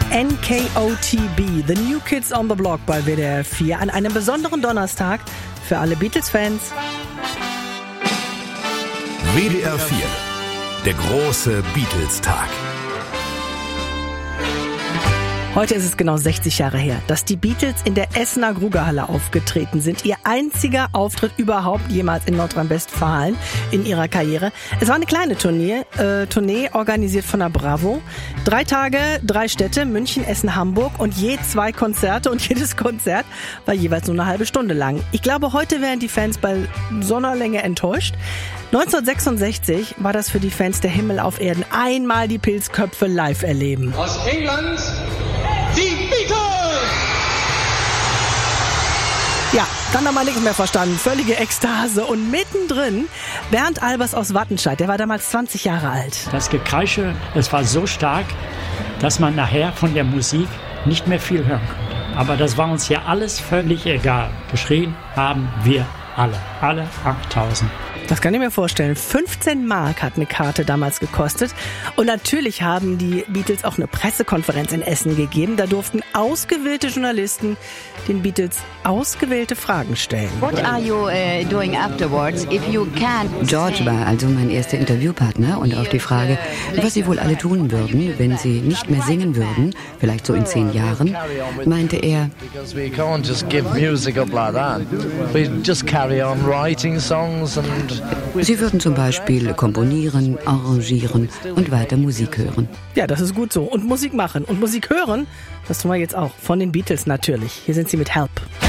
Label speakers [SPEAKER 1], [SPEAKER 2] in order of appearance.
[SPEAKER 1] NKOTB, The New Kids on the Block bei WDR 4 an einem besonderen Donnerstag für alle Beatles-Fans.
[SPEAKER 2] WDR 4, der große Beatles-Tag.
[SPEAKER 1] Heute ist es genau 60 Jahre her, dass die Beatles in der Essener Grugahalle aufgetreten sind. Ihr einziger Auftritt überhaupt jemals in Nordrhein-Westfalen in ihrer Karriere. Es war eine kleine Tournee organisiert von der Bravo. 3 Tage, 3 Städte, München, Essen, Hamburg und je 2 Konzerte und jedes Konzert war jeweils nur eine halbe Stunde lang. Ich glaube, heute wären die Fans bei so einer Länge enttäuscht. 1966 war das für die Fans der Himmel auf Erden. Einmal die Pilzköpfe live erleben.
[SPEAKER 3] Aus England, die Beatles!
[SPEAKER 1] Ja, dann haben wir nichts mehr verstanden. Völlige Ekstase. Und mittendrin Bernd Albers aus Wattenscheid. Der war damals 20 Jahre alt.
[SPEAKER 4] Das Gekreische, das war so stark, dass man nachher von der Musik nicht mehr viel hören konnte. Aber das war uns ja alles völlig egal. Geschrien haben wir alle 8000.
[SPEAKER 1] Das kann ich mir vorstellen. 15 Mark hat eine Karte damals gekostet. Und natürlich haben die Beatles auch eine Pressekonferenz in Essen gegeben. Da durften ausgewählte Journalisten den Beatles ausgewählte Fragen stellen.
[SPEAKER 5] What are you doing afterwards if you can't?
[SPEAKER 6] George war also mein erster Interviewpartner und auf die Frage, was sie wohl alle tun würden, wenn sie nicht mehr singen würden, vielleicht so in 10 Jahren, meinte er,
[SPEAKER 7] We can't just give music up like that. We just carry on writing songs and
[SPEAKER 6] sie würden zum Beispiel komponieren, arrangieren und weiter Musik hören.
[SPEAKER 1] Ja, das ist gut so. Und Musik machen. Und Musik hören, das tun wir jetzt auch. Von den Beatles natürlich. Hier sind sie mit Help.